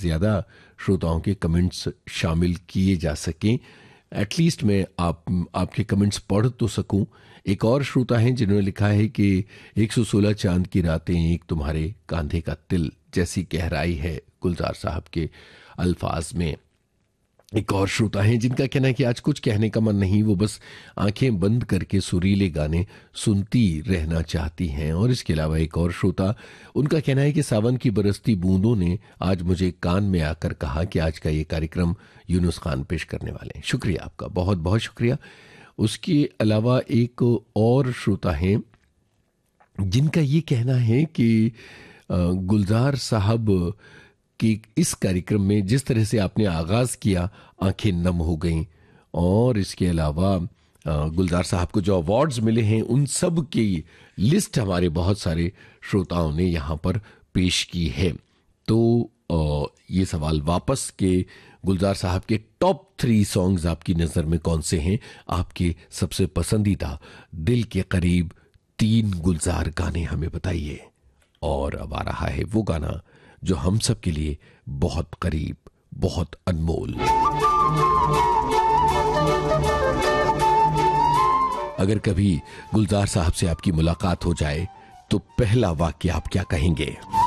ज़्यादा श्रोताओं के कमेंट्स शामिल किए जा सकें, एटलीस्ट मैं आपके कमेंट्स पढ़ तो सकूं। एक और श्रोता हैं जिन्होंने लिखा है कि 116 चांद की रातें एक तुम्हारे कांधे का तिल जैसी गहराई है गुलजार साहब के अल्फाज में। एक और श्रोता हैं जिनका कहना है कि आज कुछ कहने का मन नहीं, वो बस आंखें बंद करके सुरीले गाने सुनती रहना चाहती हैं। और इसके अलावा एक और श्रोता, उनका कहना है कि सावन की बरसती बूंदों ने आज मुझे कान में आकर कहा कि आज का ये कार्यक्रम यूनुस खान पेश करने वाले हैं। शुक्रिया आपका, बहुत बहुत शुक्रिया। उसके अलावा एक और श्रोता हैं जिनका ये कहना है कि गुलजार साहब कि इस कार्यक्रम में जिस तरह से आपने आगाज किया, आंखें नम हो गईं। और इसके अलावा गुलजार साहब को जो अवार्ड्स मिले हैं उन सब की लिस्ट हमारे बहुत सारे श्रोताओं ने यहाँ पर पेश की है। तो ये सवाल वापस के गुलजार साहब के टॉप 3 सॉन्ग्स आपकी नजर में कौन से हैं? आपके सबसे पसंदीदा दिल के करीब 3 गुलजार गाने हमें बताइए। और अब आ रहा है वो गाना जो हम सब के लिए बहुत करीब, बहुत अनमोल। अगर कभी गुलजार साहब से आपकी मुलाकात हो जाए तो पहला वाक्य आप क्या कहेंगे?